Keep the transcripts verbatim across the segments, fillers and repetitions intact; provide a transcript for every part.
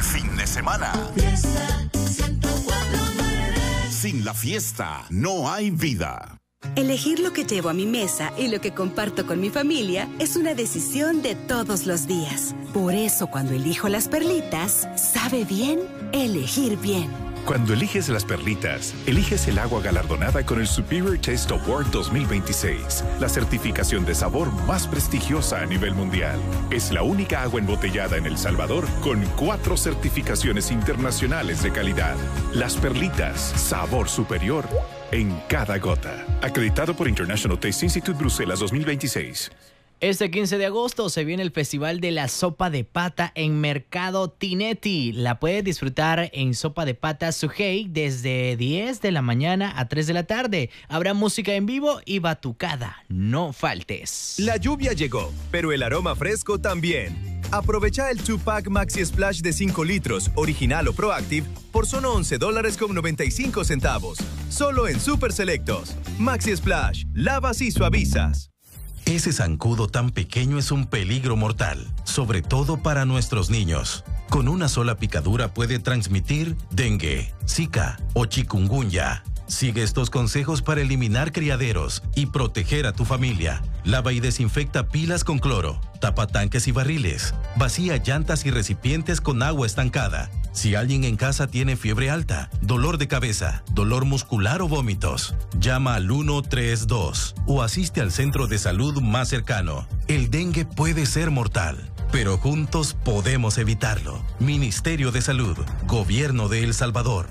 fin de semana. Fiesta ciento cuatro punto nueve. Sin la fiesta no hay vida. Elegir lo que llevo a mi mesa y lo que comparto con mi familia es una decisión de todos los días. Por eso, cuando elijo las perlitas, sabe bien elegir bien. Cuando eliges las perlitas, eliges el agua galardonada con el Superior Taste Award dos mil veintiséis, la certificación de sabor más prestigiosa a nivel mundial. Es la única agua embotellada en El Salvador con cuatro certificaciones internacionales de calidad. Las perlitas, sabor superior en cada gota. Acreditado por International Taste Institute Bruselas dos mil veintiséis. Este quince de agosto se viene el Festival de la Sopa de Pata en Mercado Tinetti. La puedes disfrutar en Sopa de Pata Sujei desde diez de la mañana a tres de la tarde. Habrá música en vivo y batucada. No faltes. La lluvia llegó, pero el aroma fresco también. Aprovecha el dos pack Maxi Splash de cinco litros, original o Proactive, por solo once dólares con noventa y cinco centavos. Solo en Super Selectos. Maxi Splash, lavas y suavizas. Ese zancudo tan pequeño es un peligro mortal, sobre todo para nuestros niños. Con una sola picadura puede transmitir dengue, zika o chikungunya. Sigue estos consejos para eliminar criaderos y proteger a tu familia. Lava y desinfecta pilas con cloro, tapa tanques y barriles, vacía llantas y recipientes con agua estancada. Si alguien en casa tiene fiebre alta, dolor de cabeza, dolor muscular o vómitos, llama al uno tres dos o asiste al centro de salud más cercano. El dengue puede ser mortal, pero juntos podemos evitarlo. Ministerio de Salud, Gobierno de El Salvador.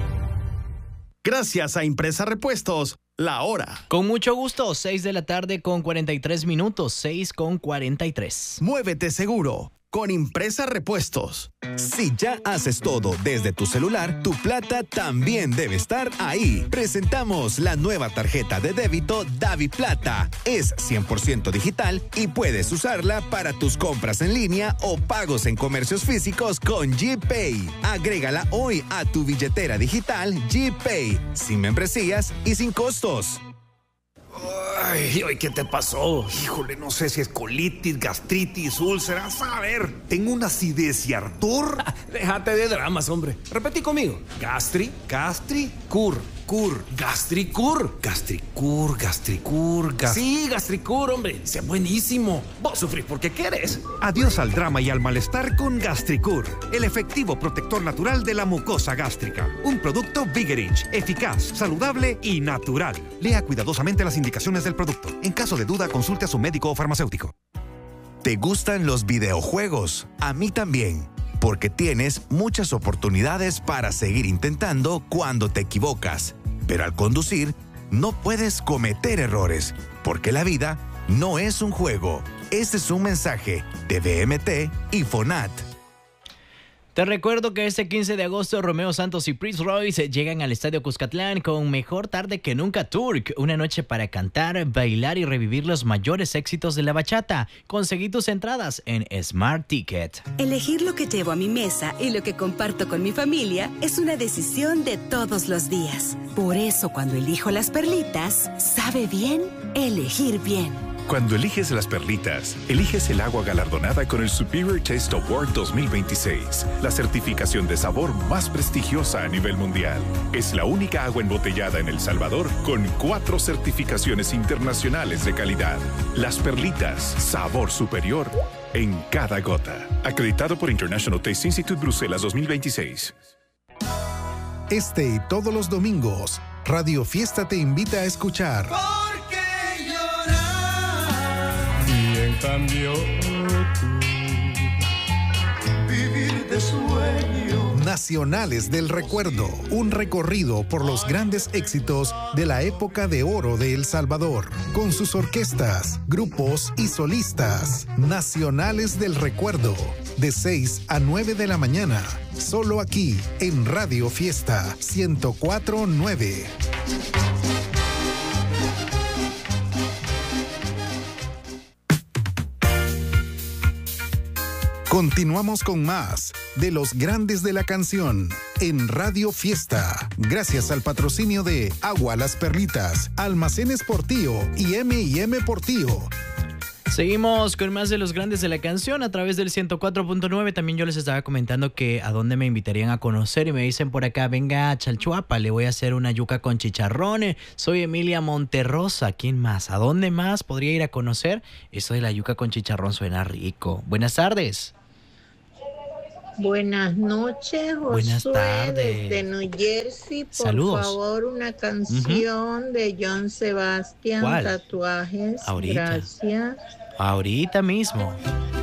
Gracias a Impresa Repuestos, la hora. Con mucho gusto, seis de la tarde con cuarenta y tres minutos, seis con cuarenta y tres. Muévete seguro con Impresa Repuestos. Si ya haces todo desde tu celular, tu plata también debe estar ahí. Presentamos la nueva tarjeta de débito DaviPlata. Es cien por ciento digital y puedes usarla para tus compras en línea o pagos en comercios físicos con GPay. Agrégala hoy a tu billetera digital GPay, sin membresías y sin costos. Ay, ay, ¿qué te pasó? Híjole, no sé si es colitis, gastritis, úlceras. A ver, tengo una acidez y ardor. Ah, déjate de dramas, hombre. Repetí conmigo. Gastri, gastri, cur, cur, gastricur. Gastricur, gastricur, gas... Sí, gastricur, hombre. Sea buenísimo. Vos sufrís porque quieres. Adiós al drama y al malestar con Gastricur, el efectivo protector natural de la mucosa gástrica. Un producto Vigerich, eficaz, saludable y natural. Lea cuidadosamente las indicaciones del producto. En caso de duda, consulte a su médico o farmacéutico. ¿Te gustan los videojuegos? A mí también, porque tienes muchas oportunidades para seguir intentando cuando te equivocas. Pero al conducir, no puedes cometer errores, porque la vida no es un juego. Este es un mensaje de B M T y FONAT. Te recuerdo que este quince de agosto Romeo Santos y Prince Royce llegan al Estadio Cuscatlán con Mejor Tarde que Nunca Tour, una noche para cantar, bailar y revivir los mayores éxitos de la bachata. Conseguí tus entradas en Smart Ticket. Elegir lo que llevo a mi mesa y lo que comparto con mi familia es una decisión de todos los días. Por eso, cuando elijo las perlitas, sabe bien elegir bien. Cuando eliges las perlitas, eliges el agua galardonada con el Superior Taste Award dos mil veintiséis, la certificación de sabor más prestigiosa a nivel mundial. Es la única agua embotellada en El Salvador con cuatro certificaciones internacionales de calidad. Las perlitas, sabor superior en cada gota. Acreditado por International Taste Institute Bruselas dos mil veintiséis. Este y todos los domingos, Radio Fiesta te invita a escuchar Cambio tú, vivir de sueño. Nacionales del Recuerdo, un recorrido por los grandes éxitos de la época de oro de El Salvador, con sus orquestas, grupos y solistas. Nacionales del Recuerdo, de seis a nueve de la mañana, solo aquí en Radio Fiesta ciento cuatro punto nueve. Continuamos con más de los grandes de la canción en Radio Fiesta, gracias al patrocinio de Agua Las Perlitas, Almacenes Portillo y eme y eme Portillo. Seguimos con más de los grandes de la canción a través del ciento cuatro punto nueve. También yo les estaba comentando que a dónde me invitarían a conocer y me dicen por acá, venga a Chalchuapa, le voy a hacer una yuca con chicharrones. Soy Emilia Monterrosa. ¿Quién más? ¿A dónde más podría ir a conocer? Eso de la yuca con chicharrón suena rico. Buenas tardes. Buenas noches, Josué. Buenas tardes. Desde New Jersey, por Saludos. favor, una canción uh-huh. de John Sebastian, ¿Cuál? Tatuajes. Ahorita. Gracias. Ahorita mismo.